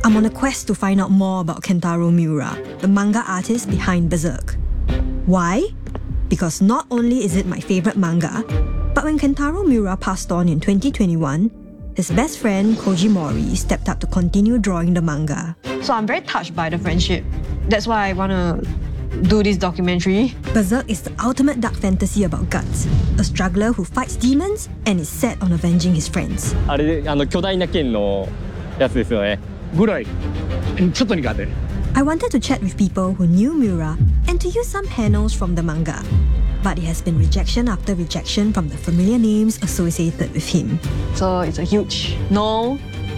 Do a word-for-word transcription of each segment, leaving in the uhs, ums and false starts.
I'm on a quest to find out more about Kentaro Miura, the manga artist behind Berserk. Why? Because not only is it my favourite manga, but when Kentaro Miura passed on in twenty twenty-one, his best friend Koji Mori stepped up to continue drawing the manga. So I'm very touched by the friendship. That's why I want to do this documentary. Berserk is the ultimate dark fantasy about Guts, a struggler who fights demons and is set on avenging his friends. あれ、あの巨大な剣のやつですよね。 ぐらい。ちょっと苦手。 I wanted to chat with people who knew Miura and to use some panels from the manga. But it has been rejection after rejection from the familiar names associated with him. So it's a huge no.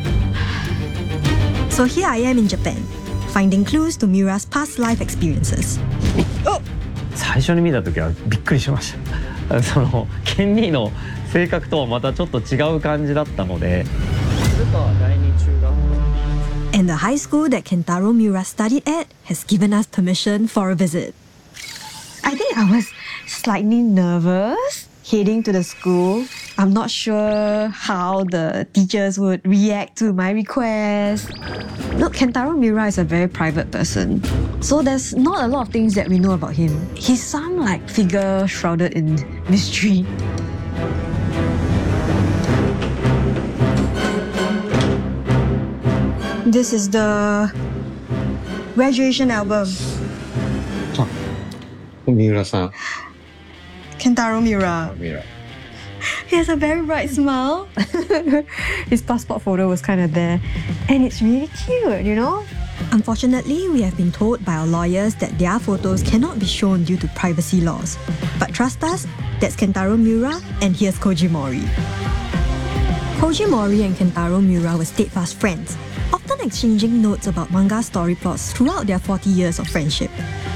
So here I am in Japan, finding clues to Miura's past life experiences. 最初に見た時はびっくりしました。そのケンニーの性格とはまたちょっと違う感じだったので。 And the high school that Kentaro Miura studied at has given us permission for a visit. I think I was slightly nervous heading to the school. I'm not sure how the teachers would react to my request. Look, Kentaro Miura is a very private person. So there's not a lot of things that we know about him. He's some like figure shrouded in mystery. This is the graduation album. Miura-san. Kentaro Miura. Miura. He has a very bright smile. His passport photo was kind of there. And it's really cute, you know? Unfortunately, we have been told by our lawyers that their photos cannot be shown due to privacy laws. But trust us, that's Kentaro Miura, and here's Koji Mori. Koji Mori and Kentaro Miura were steadfast friends, often exchanging notes about manga story plots throughout their forty years of friendship.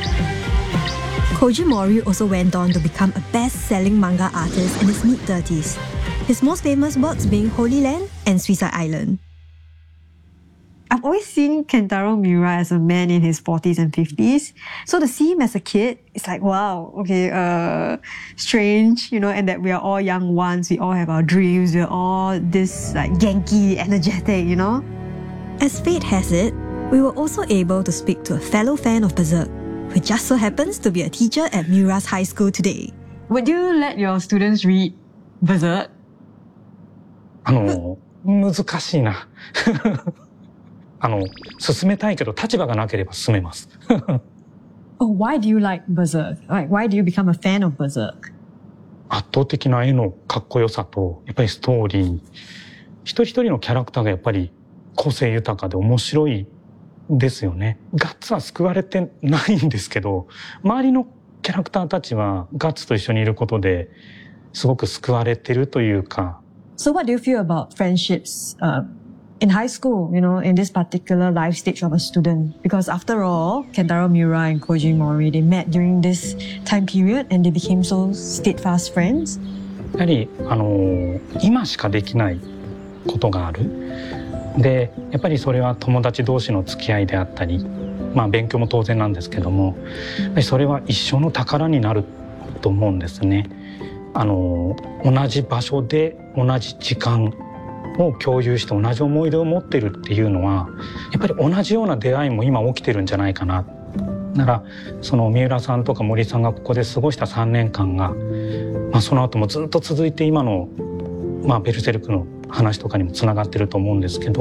Koji Mori also went on to become a best-selling manga artist in his mid-thirties, his most famous works being Holy Land and Suicide Island. I've always seen Kentaro Miura as a man in his forties and fifties. So to see him as a kid, it's like, wow, okay, uh, strange, you know, and that we are all young ones, we all have our dreams, we're all this like Genki, energetic, you know? As fate has it, we were also able to speak to a fellow fan of Berserk, who just so happens to be a teacher at Miura's high school today. Would you let your students read Berserk? あの、難しいな。あの、進めたいけど立場がなければ進めます。 Oh, why do you like Berserk? Like, why do you become a fan of Berserk? 圧倒的な絵のかっこよさと、やっぱりストーリー、一人一人のキャラクターがやっぱり個性豊かで面白いですよね。ガッツは救われてないんですけど、周りのキャラクターたちはガッツと一緒にいることですごく救われてるというか。 So what do you feel about friendships uh, in high school, you know, in this particular life stage of a student? Because after all, Kentaro Miura and Koji Mori, they met during this time period and they became so steadfast friends. やはり、あの、今しかできないことがある。で、やっぱりそれは友達同士の付き合いであったり、まあ勉強も当然なんですけども、やっぱりそれは一生の宝になると思うんですね。あの、同じ場所で同じ時間を共有して同じ思い出を持ってるっていうのは、やっぱり同じような出会いも今起きてるんじゃないかな。なら、その三浦さんとか森さんがここで過ごしたさんねんかんが、まあその後もずっと続いて今の、まあベルセルクの話とかにもつながってると思うんですけど。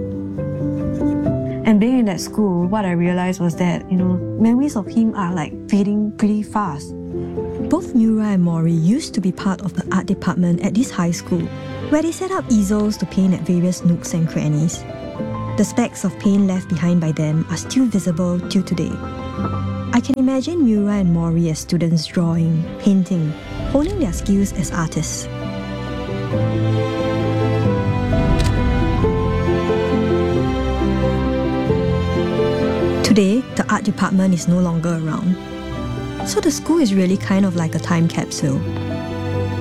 And being in that school, what I realized was that, you know, memories of him are like fading pretty fast. Both Miura and Mori used to be part of the art department at this high school, where they set up easels to paint at various nooks and crannies. The specks of paint left behind by them are still visible till today. I can imagine Miura and Mori as students drawing, painting, honing their skills as artists. Today, the art department is no longer around. So the school is really kind of like a time capsule.